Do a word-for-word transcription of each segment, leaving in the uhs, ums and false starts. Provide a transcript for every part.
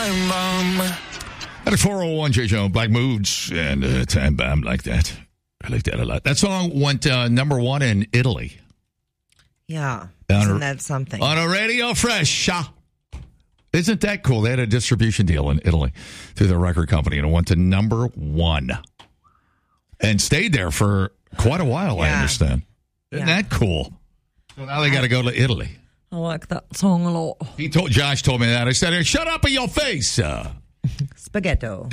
time bomb. At a four oh one J J O, Black Moods and uh, Time Bomb, like that. I like that a lot. That song went uh, number one in Italy. Yeah. On Isn't a, that something? On a Radio Fresh. Isn't that cool? They had a distribution deal in Italy through their record company, and it went to number one. And stayed there for quite a while, Yeah. I understand. Isn't Yeah. that cool? So now they got to go to Italy. I like that song a lot. He told Josh told me that. I said, hey, shut up in your face. Uh, Spaghetto.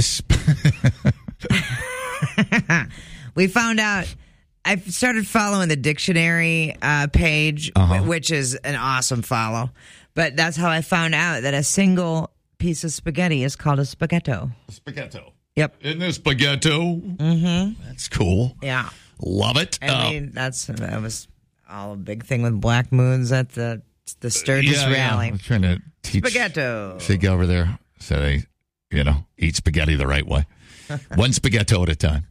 We found out, I started following the dictionary uh, page, Uh-huh. wh- which is an awesome follow. But that's how I found out that a single piece of spaghetti is called a spaghetto. Spaghetto. Yep. Isn't this spaghetto? Mm-hmm. That's cool. Yeah. Love it. I Uh, mean, that's that was all a big thing with Black Moons at the the Sturgis yeah, yeah. rally. I'm trying to teach Spaghetto. Sig over there so they, you know, eat spaghetti the right way. One spaghetto at a time.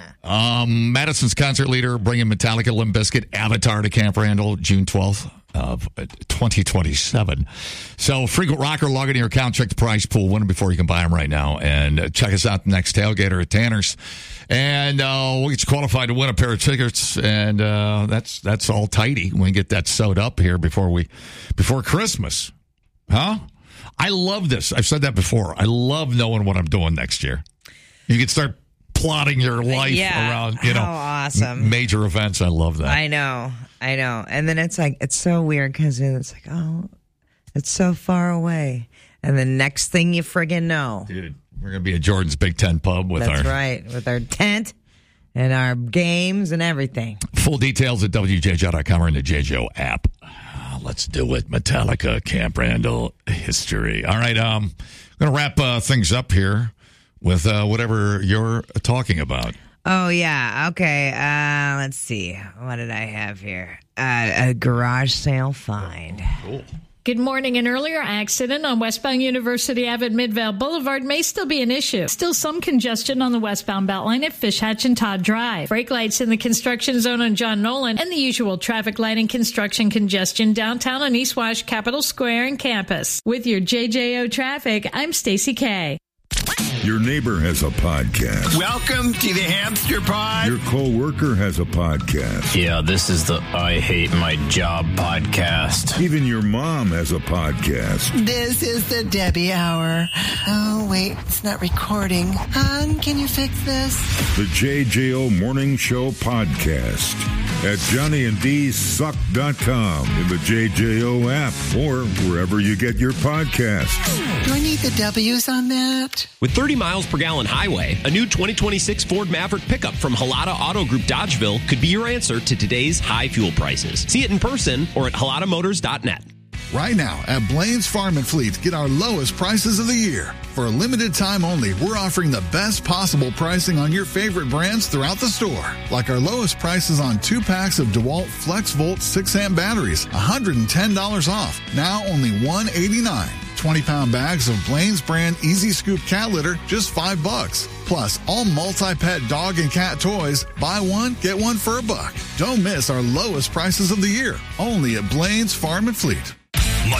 Um, Madison's concert leader bringing Metallica, Limp Bizkit, Avatar to Camp Randall June twelfth of twenty twenty-seven. So frequent rocker, log into your account, check the price pool, win them before you can buy them right now, and uh, check us out next tailgater at Tanner's, and uh, we'll get you qualified to win a pair of tickets, and uh, that's that's all tidy. We get that sewed up here before we before Christmas, huh? I love this. I've said that before. I love knowing what I'm doing next year. You can start plotting your life Yeah, around, you know, how awesome. m- major events. I love that. I know, I know. And then it's like, it's so weird because it's like, oh, it's so far away. And the next thing you friggin' know. Dude, we're going to be at Jordan's Big Ten Pub with That's our right, with our tent and our games and everything. full details at W J J dot com or in the J J O app. Uh, Let's do it. Metallica, Camp Randall, history. All right, um, I'm going to wrap uh, things up here with uh, whatever you're talking about. Oh, yeah. Okay. Uh, let's see. What did I have here? Uh, a garage sale find. Cool. Good morning. An earlier accident on westbound University Ave at Midvale Boulevard may still be an issue. Still some congestion on the westbound Beltline at Fish Hatch and Todd Drive. Brake lights in the construction zone on John Nolan, and the usual traffic light and construction congestion downtown on East Wash, Capitol Square, and campus. With your J J O traffic, I'm Stacy Kay. Your neighbor has a podcast. Welcome to the Hamster Pod. Your co-worker has a podcast. Yeah, this is the I Hate My Job podcast. Even your mom has a podcast. This is the Debbie Hour. Oh, wait, it's not recording. Hon, can you fix this? The J J O Morning Show podcast at Johnny and D Suck dot com, in the J J O app, or wherever you get your podcasts. Do I need the W's on that? With thirty miles per gallon highway, a new twenty twenty-six Ford Maverick pickup from Halata Auto Group Dodgeville could be your answer to today's high fuel prices. See it in person or at halata motors dot net. Right now at Blaine's Farm and Fleet, get our lowest prices of the year. For a limited time only, we're offering the best possible pricing on your favorite brands throughout the store. Like our lowest prices on two packs of DeWalt FlexVolt six amp batteries, one hundred ten dollars off. Now only one hundred eighty-nine dollars. twenty pound bags of Blaine's brand Easy Scoop cat litter, just five bucks. Plus, all multi-pet dog and cat toys, buy one, get one for a buck. Don't miss our lowest prices of the year. Only at Blaine's Farm and Fleet.